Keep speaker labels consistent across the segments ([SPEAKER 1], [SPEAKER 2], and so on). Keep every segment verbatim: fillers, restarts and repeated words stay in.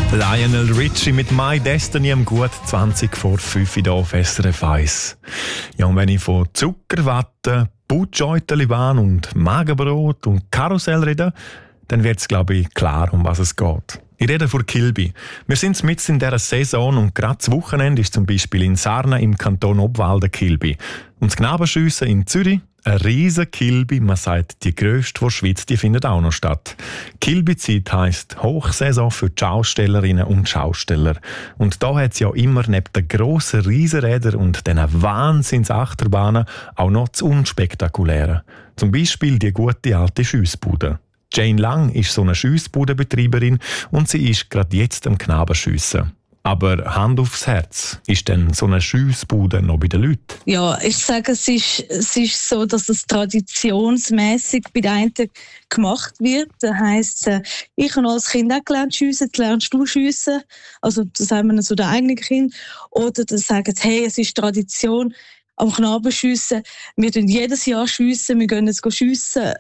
[SPEAKER 1] Lionel Richie mit «My Destiny» am gut zwanzig vor fünf hier auf S R F eins. Ja, und wenn ich von Zuckerwatte, Butscheuteli-Bahn und Magenbrot und Karussell rede, dann wird es, glaube ich, klar, um was es geht. Ich rede von Kilby. Wir sind mitten in dieser Saison und gerade das Wochenende ist zum Beispiel in Sarna im Kanton Obwalden Kilby. Und das Knabenschiessen in Zürich, ein riesen Kilby, man sagt die grösste der Schweiz, die findet auch noch statt. Kilby-Zeit heisst Hochsaison für die Schaustellerinnen und Schausteller. Und da hat es ja immer neben den grossen Riesenrädern und diesen Wahnsinns-Achterbahnen auch noch das Unspektakuläre. Zum Beispiel die gute alte Schiessbude. Jane Lang ist so eine Schiessbudenbetreiberin und sie ist gerade jetzt am Knabenschiessen. Aber Hand aufs Herz, ist denn so eine Schiessbude noch bei den Leuten?
[SPEAKER 2] Ja, ich sage, es ist, es ist so, dass es traditionsmässig bei den einen gemacht wird. Das heisst, ich habe als Kind auch gelernt schiessen, lernst du schiessen. Also das haben wir so den eigenen Kind. Oder dann sagen sie, hey, es ist Tradition am Knabenschiessen. Wir tun jedes Jahr schiessen, wir gehen jetzt schiessen.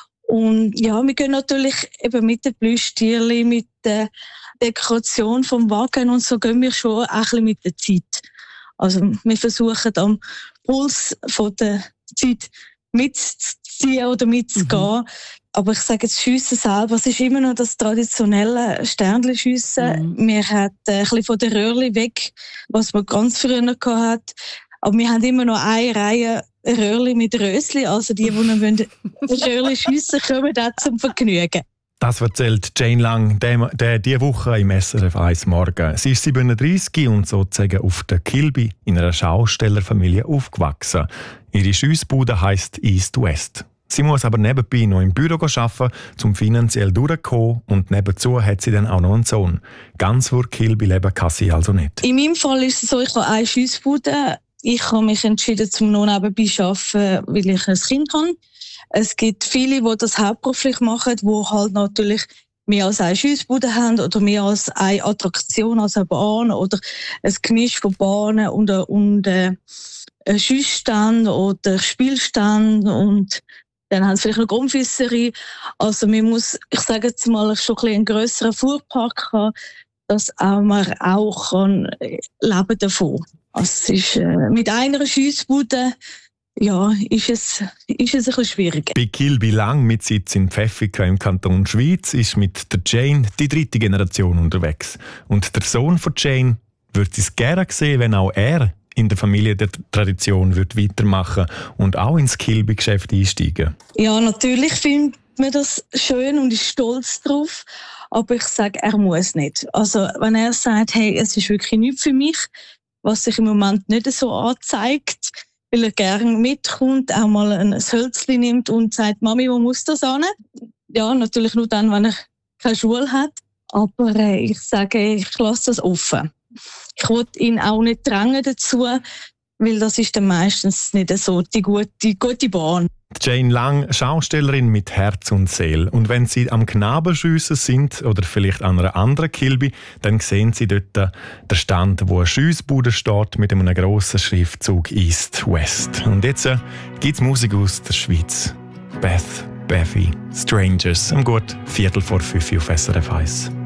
[SPEAKER 2] Und ja, wir gehen natürlich eben mit den Plüschtierchen, mit der Dekoration vom Wagen und so gehen wir schon ein bisschen mit der Zeit. Also wir versuchen am Puls von der Zeit mitzuziehen oder mitzugehen. Mhm. Aber ich sage jetzt, Schiessen selber, es ist immer noch das traditionelle Sternenschiessen. Mhm. Wir haben ein bisschen von der Röhrli weg, was man ganz früher noch hatten. Aber wir haben immer noch eine Reihe Röhrli mit Rösli, also die, die noch Röhrli schiessen, kommen da zum Vergnügen.
[SPEAKER 1] Das erzählt Jane Lang der, der diese Woche im S R F eins Morgen. Sie ist siebenunddreissig und sozusagen auf der Kilby in einer Schaustellerfamilie aufgewachsen. Ihre Schiessbude heisst East West. Sie muss aber nebenbei noch im Büro arbeiten, um finanziell durchzukommen. Und nebenzu hat sie dann auch noch einen Sohn. Ganz vor Kilby leben kann sie also nicht.
[SPEAKER 2] In meinem Fall ist es so, ich habe eine Schiessbude. Ich habe mich entschieden, zum noch nebenbei zu arbeiten, weil ich ein Kind habe. Es gibt viele, die das hauptberuflich machen, die halt natürlich mehr als eine Schiessbude haben oder mehr als eine Attraktion, als eine Bahn oder ein Gemisch von Bahnen und, und äh, ein Schiessstand oder Spielstand und dann haben sie vielleicht noch Grundfisserie. Also man muss, ich sage jetzt mal, schon ein bisschen einen grösseren Fuhrpark haben, dass auch man auch kann leben davon. Also es ist, äh, mit einer Schiessbude ja, ist es, ist es ein bisschen schwieriger.
[SPEAKER 1] Bei Kilby Lang mit Sitz in Pfäffiken im Kanton Schwyz ist mit der Jane die dritte Generation unterwegs. Und der Sohn von Jane würde es gerne sehen, wenn auch er in der Familie der Tradition wird weitermachen und auch ins Kilby-Geschäft einsteigen.
[SPEAKER 2] Ja, natürlich findet man das schön und ist stolz drauf. Aber ich sage, er muss nicht. Also wenn er sagt, hey, es ist wirklich nichts für mich, was sich im Moment nicht so anzeigt, weil er gerne mitkommt, auch mal ein Hölzchen nimmt und sagt, Mami, wo muss das hin? Ja, natürlich nur dann, wenn er keine Schule hat. Aber äh, ich sage, ich lasse das offen. Ich will ihn auch nicht drängen dazu, weil das ist dann meistens nicht so die gute, die gute Bahn.
[SPEAKER 1] Jane Lang, Schaustellerin mit Herz und Seele. Und wenn Sie am Knabenschiessen sind oder vielleicht an einer anderen Kilby, dann sehen Sie dort den Stand, wo eine Schiessbude steht mit einem grossen Schriftzug East West. Und jetzt äh, gibt es Musik aus der Schweiz. Beth, Beffy, Strangers. Am gut Viertel vor fünf auf S R F eins.